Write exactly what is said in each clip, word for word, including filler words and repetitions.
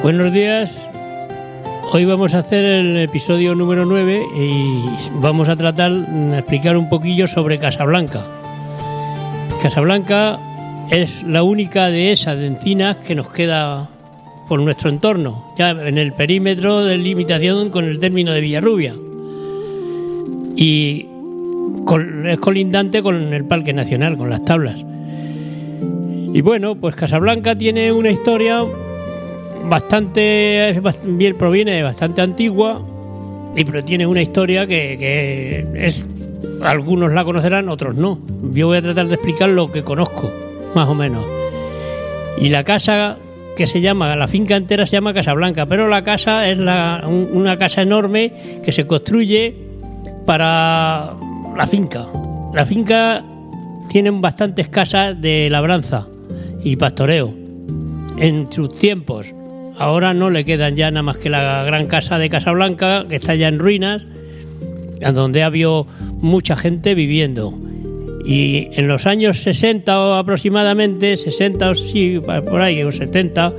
Buenos días. Hoy vamos a hacer el episodio número nueve y vamos a tratar de explicar un poquillo sobre Casablanca. Casablanca es la única dehesa de encinas que nos queda por nuestro entorno, ya en el perímetro de limitación con el término de Villarrubia. Y con, es colindante con el Parque Nacional, con las Tablas. Y bueno, pues Casablanca tiene una historia bastante, bien proviene de bastante antigua, y pero tiene una historia que, que es, algunos la conocerán, otros no. Yo voy a tratar de explicar lo que conozco, más o menos. Y la casa que se llama, la finca entera se llama Casablanca, pero la casa es la, un, una casa enorme que se construye para la finca. La finca tienen bastantes casas de labranza y pastoreo en sus tiempos. Ahora no le quedan ya nada más que la gran casa de Casablanca, que está ya en ruinas, donde había mucha gente viviendo. Y en los años sesenta o aproximadamente, sesenta o sí, por ahí, o setenta,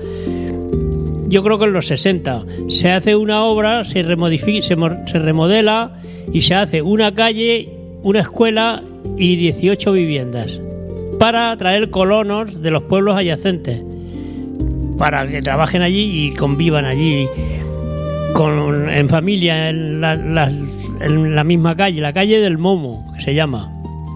yo creo que en los sesenta, se hace una obra, se remodifica, se, se remodela y se hace una calle, una escuela y dieciocho viviendas para traer colonos de los pueblos adyacentes, para que trabajen allí y convivan allí con, en familia, en la, la, en la misma calle, la calle del Momo, que se llama.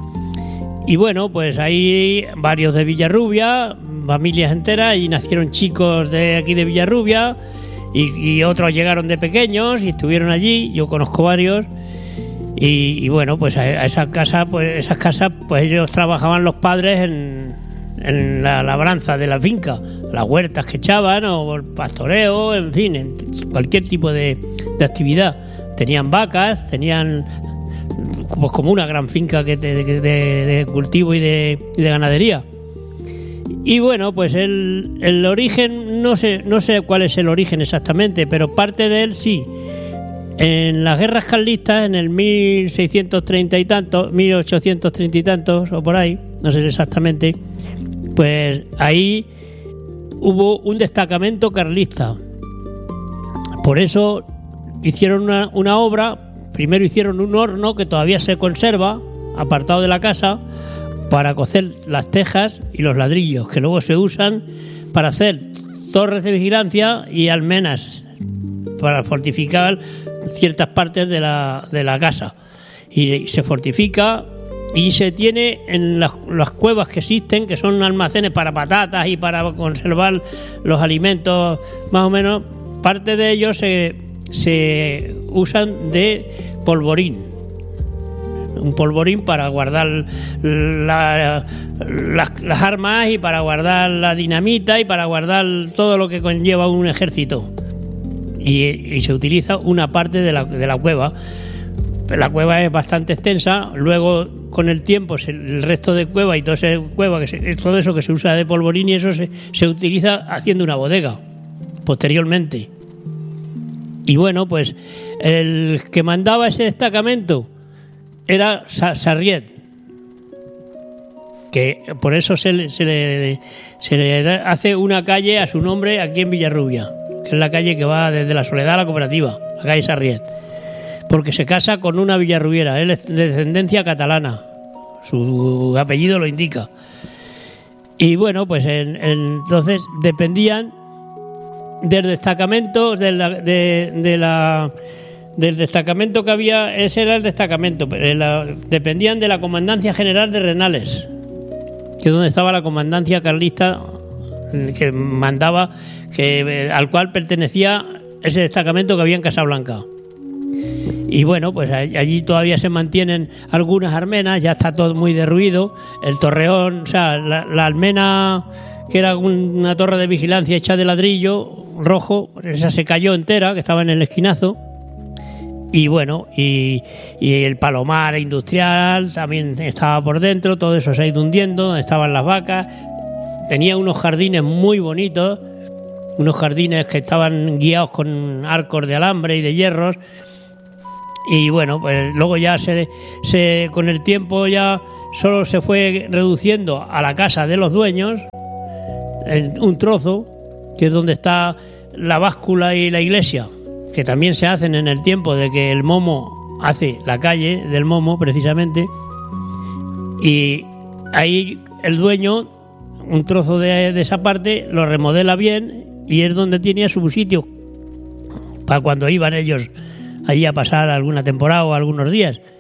Y bueno, pues hay varios de Villarrubia, familias enteras, y nacieron chicos de aquí de Villarrubia, y, y otros llegaron de pequeños y estuvieron allí. Yo conozco varios. Y, y bueno, pues a, a esa casa, pues esas casas, pues ellos trabajaban los padres en, en la labranza de la finca, las huertas que echaban, o el pastoreo, en fin, en cualquier tipo de, de actividad. Tenían vacas, tenían pues como una gran finca que de, de, de cultivo y de, y de ganadería. Y bueno, pues el, el origen, no sé, no sé cuál es el origen exactamente, pero parte de él sí. En las guerras carlistas, en el mil seiscientos treinta y tantos, mil ochocientos treinta y tantos, o por ahí, no sé exactamente, pues ahí hubo un destacamento carlista. Por eso hicieron una, una obra. Primero hicieron un horno que todavía se conserva, apartado de la casa, para cocer las tejas y los ladrillos, que luego se usan para hacer torres de vigilancia y almenas, para fortificar ciertas partes de la, de la casa. Y se fortifica y se tiene en las, las cuevas que existen, que son almacenes para patatas y para conservar los alimentos, más o menos, parte de ellos se... se usan de polvorín, un polvorín para guardar la, las, las armas y para guardar la dinamita y para guardar todo lo que conlleva un ejército, y, y se utiliza una parte de la, de la cueva. La cueva es bastante extensa. Luego con el tiempo se, el resto de cueva y todo ese cueva que se, todo eso que se usa de polvorín y eso se, se utiliza haciendo una bodega posteriormente. Y bueno, pues el que mandaba ese destacamento era Sarriet, que por eso se le, se, le, se le hace una calle a su nombre aquí en Villarrubia, que es la calle que va desde la Soledad a la Cooperativa, la calle Sarriet, porque se casa con una villarrubiera, él es de descendencia catalana, su apellido lo indica. Y bueno, pues en, en, entonces dependían del destacamento de la, de, de la del destacamento que había. Ese era el destacamento, pero la, dependían de la Comandancia General de Renales, que es donde estaba la comandancia carlista que mandaba, que al cual pertenecía ese destacamento que había en Casablanca. Y bueno, pues allí todavía se mantienen algunas almenas, ya está todo muy derruido. El torreón, o sea, la, la almena, que era una torre de vigilancia hecha de ladrillo rojo, esa se cayó entera, que estaba en el esquinazo. Y bueno, y, y el palomar industrial también estaba por dentro, todo eso se ha ido hundiendo, donde estaban las vacas. Tenía unos jardines muy bonitos, unos jardines que estaban guiados con arcos de alambre y de hierros. Y bueno, pues luego ya se, se con el tiempo ya solo se fue reduciendo a la casa de los dueños, en un trozo, que es donde está la báscula y la iglesia, que también se hacen en el tiempo de que el Momo hace la calle del Momo, precisamente, y ahí el dueño, un trozo de, de esa parte, lo remodela bien y es donde tenía su sitio para cuando iban ellos allí a pasar alguna temporada o algunos días.